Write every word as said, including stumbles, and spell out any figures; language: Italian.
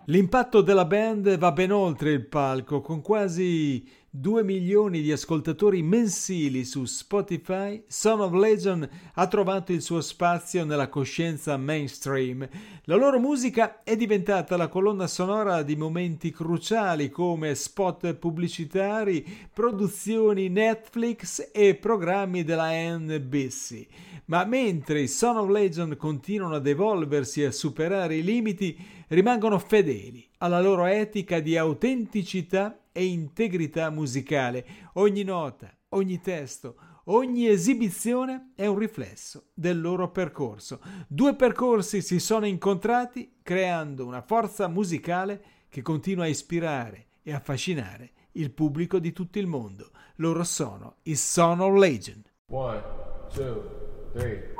L'impatto della band va ben oltre il palco, con quasi due milioni di ascoltatori mensili su Spotify. Son of Legend ha trovato il suo spazio nella coscienza mainstream. La loro musica è diventata la colonna sonora di momenti cruciali come spot pubblicitari, produzioni Netflix e programmi della N B C. Ma mentre i Son of Legend continuano ad evolversi e a superare i limiti, rimangono fedeli alla loro etica di autenticità e integrità musicale. Ogni nota, ogni testo, ogni esibizione è un riflesso del loro percorso. Due percorsi si sono incontrati creando una forza musicale che continua a ispirare e affascinare il pubblico di tutto il mondo. Loro sono i Son of Legend. One, two, three.